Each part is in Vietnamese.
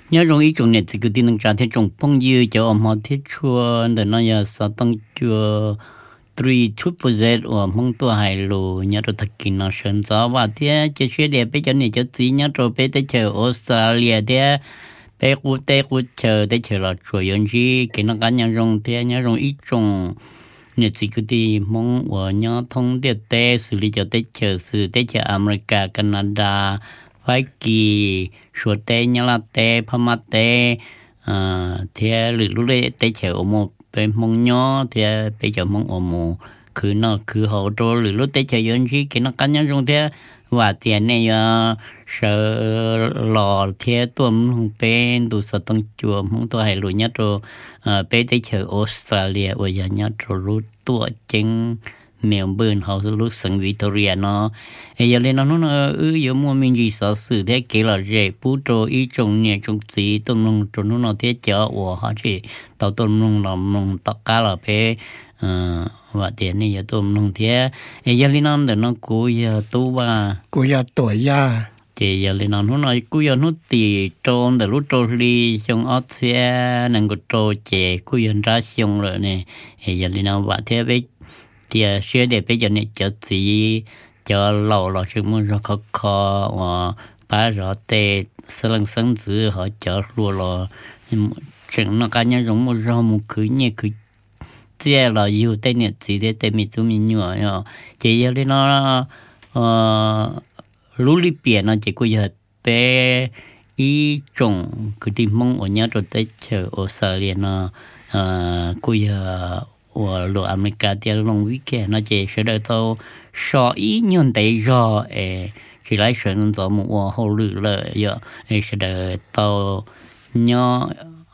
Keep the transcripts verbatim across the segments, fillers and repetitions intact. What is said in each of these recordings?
nhớ trong ý trong này thì cứ tin rằng trả thế trong phong dư cho ông họ thiết chua để nó giờ sao tăng chua three two percent và mong tua hài lù nhớ rồi thật kỳ nó sơn gió và thế chỉ suy đẹp bây giờ này cho tí nhớ rồi bây tới chờ Australia thế bây quốc tế quốc chờ tới chờ là chủ yếu gì cái nó cá nhân trong thế nhớ trong ý trong này thì cứ đi mong và nhớ thông điệp tế xử lý cho tới chờ xử tới chờ America Canada phải kỳ số tế nhớ là tế phàm tế à thế lử lúc đấy tế chờ ở một bên mong nhớ thế bây giờ mong ở một cứ nó cứ hậu trò lử lúc tế chờ yon gì cái nó cá nhân trong thế và tiền này sợ lò thế tuần bên tụ sợ tăng chùa mong tôi hay lùi nhất rồi bên tế chờ Australia bây giờ nhất rồi lúc tuổi chính Melbourne họ lúc sang Victoria nó giờ lên nó nó ư giờ mua mình gì sợ sự thế kia là dễ bút trôi ý trong nhà trong gì tôm nông trong nó nó thế chợ của họ chỉ tàu tôm nông làm nông tất cả là phải và tiền này giờ tôm nông thế giờ lên nó để nó cú giờ tu ba cú giờ tuổi ya chỉ giờ lên nó nó nói cú giờ nó tì trôn để lúc trôn đi trong ớt xe năng có trôn chè cú giờ ra xong rồi này giờ lên nó và thế với thì xưa để bây giờ này cho gì cho lâu là chúng mình rất khó khó và bà rõ tệ sơ lăng sáng dữ họ cho luôn là chuyện nó cá nhân giống một rau một cứ nhẹ cứ chia là yêu tên nhật gì để tên mình tụi mình nhỏ nhỏ chỉ giờ đây nó lú li biển nó chỉ có giờ bé ý trồng cứ tìm mong ở nhà rồi tới chờ Australia nó cứ giờ ở lục America thì long weekend nó chỉ sẽ đợi tao so ý nhân tại do诶chỉ lấy sự nó做một hậu lử lợi giờ诶sẽ đợi tao nhớ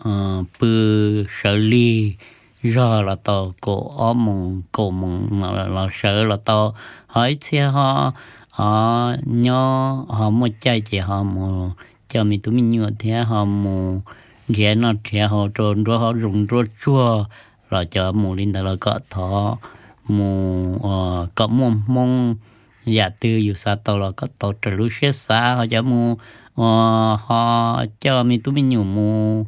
bự xử lý do là tao cổ ở mông cổ mông là là sợ là tao hỏi xe họ họ nhớ họ một trái chỉ họ một cho mình tụi mình nhớ thế họ một cái nó thế họ trộn rồi họ dùng rồi chua rồi cho mù linh đó là có thọ mù có mù mông giả tưอยู่xa tàu là có tàu trở lúc xét xa họ cho mù họ cho mình tụi mình nhiều mù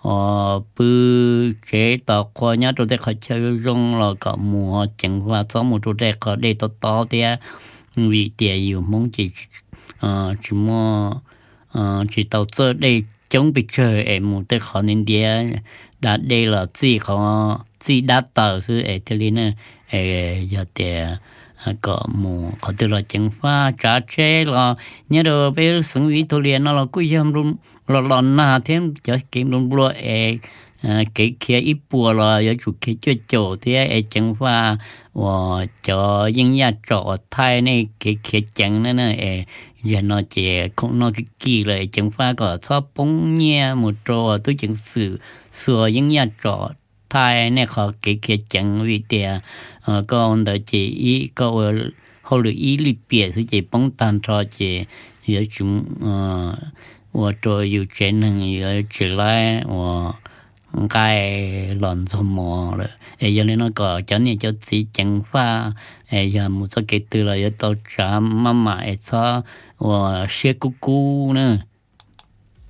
bự chế tàu qua nhá rồi để họ chơi rong là có mù họ chẳng qua có một chỗ để họ để to to thì vì tiền nhiều mong chỉ chỉ mua chỉ tàu chơi để chống bị chơi em một tới họ nên đi đã đây là chỉ có chỉ đã tạo sự ở thế này ở giờ thì có một có từ là chứng pha trả chế là nhớ đâu bây sống với tôi liền nó là cứ yếm luôn là là na thêm cho kiếm luôn bùa ở cái kia ít bùa là giờ chủ cái chơi chỗ thì ở chứng pha và cho những nhà trọ thay này cái kia chẳng nữa nè giờ nó chỉ không nó cái kỳ lại chứng pha có thọ bông nhẹ một trò tôi chứng sự sửa những nhà trọ thay này họ cái kia chẳng vì tiền còn đó chỉ ý có họ được ý lý biệt thì chỉ bóng tan cho chỉ giờ chúng và rồiอยู่trên hàng giờ chỉ lại và cái lòn xôm mò rồi giờ nên nó có cho nên cho chỉ chẳng pha giờ một số cái từ là giờ tao trả mắm mại cho và xe cú cú nữa